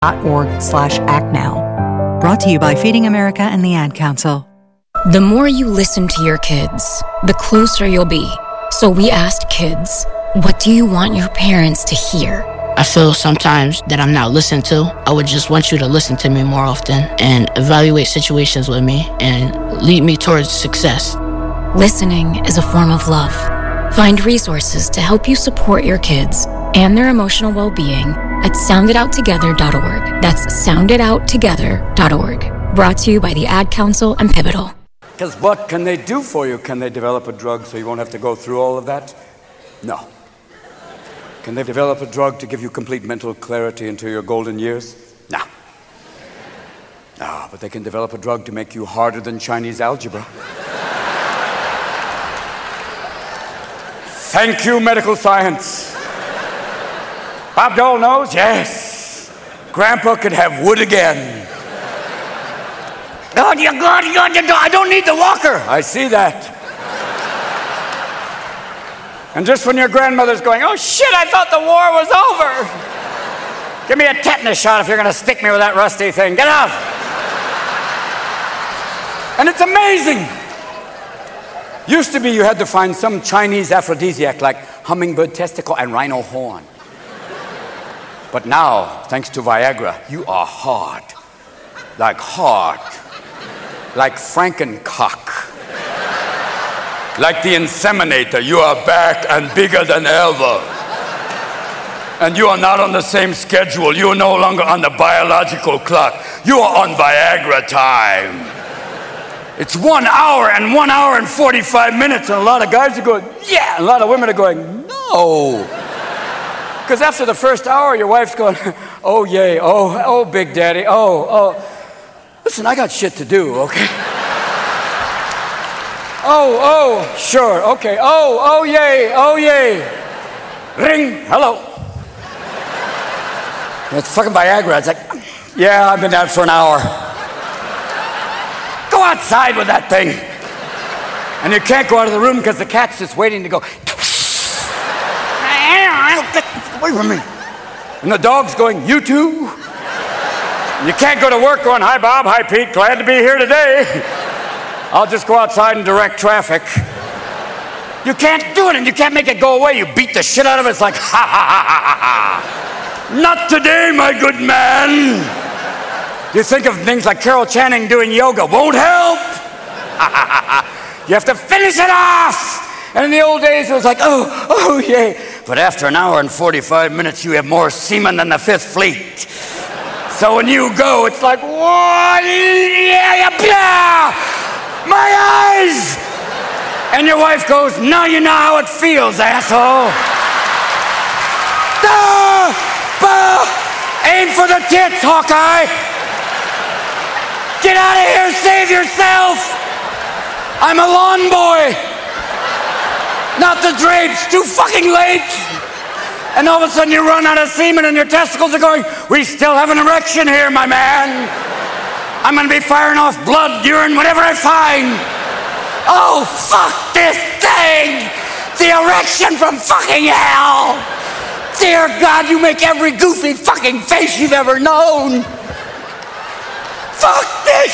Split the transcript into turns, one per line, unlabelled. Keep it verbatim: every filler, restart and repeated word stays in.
org slash act now. Brought to you by Feeding America and the Ad Council.
The more you listen to your kids, the closer you'll be. So we asked kids, what do you want your parents to hear?
I feel sometimes that I'm not listened to. I would just want you to listen to me more often and evaluate situations with me and lead me towards success.
Listening is a form of love. Find resources to help you support your kids and their emotional well-being at sound it out together dot org. That's sound it out together dot org. Brought to you by the Ad Council and Pivotal.
Because what can they do for you? Can they develop a drug so you won't have to go through all of that? No. Can they develop a drug to give you complete mental clarity into your golden years? No. No, but they can develop a drug to make you harder than Chinese algebra. Thank you, medical science. Bob Dole knows? Yes. Grandpa could have wood again. God, you God, you God, you God, I don't need the walker. I see that. And just when your grandmother's going, oh shit, I thought the war was over. Give me a tetanus shot if you're gonna stick me with that rusty thing. Get out. And it's amazing. Used to be you had to find some Chinese aphrodisiac like hummingbird testicle and rhino horn. But now, thanks to Viagra, you are hard. Like hard. Like Frankencock. Like the inseminator, you are back and bigger than ever. And you are not on the same schedule. You are no longer on the biological clock. You are on Viagra time. It's one hour and one hour and forty-five minutes, and a lot of guys are going, yeah, and a lot of women are going, no. Because after the first hour, your wife's going, oh, yay, oh, oh, big daddy, oh, oh. Listen, I got shit to do, okay? Oh, oh, sure, okay. Oh, oh, yay, oh, yay. Ring, hello. It's fucking Viagra. It's like, yeah, I've been down for an hour. Go outside with that thing. And you can't go out of the room because the cat's just waiting to go. Get away from me. And the dog's going, you too? And you can't go to work going, hi, Bob, hi, Pete, glad to be here today. I'll just go outside and direct traffic. You can't do it, and you can't make it go away. You beat the shit out of it. It's like, ha, ha, ha, ha, ha. Not today, my good man. You think of things like Carol Channing doing yoga. Won't help. You have to finish it off. And in the old days, it was like, oh, oh, yay. But after an hour and forty-five minutes, you have more semen than the Fifth Fleet. So when you go, it's like, what? Yeah, yeah, my eyes! And your wife goes, now you know how it feels, asshole. Duh! Bah! Aim for the tits, Hawkeye! Get out of here, save yourself! I'm a lawn boy! Not the drapes, too fucking late! And all of a sudden you run out of semen and your testicles are going, we still have an erection here, my man! I'm gonna be firing off blood, urine, whatever I find! Oh, fuck this thing! The erection from fucking hell! Dear God, you make every goofy fucking face you've ever known! Fuck this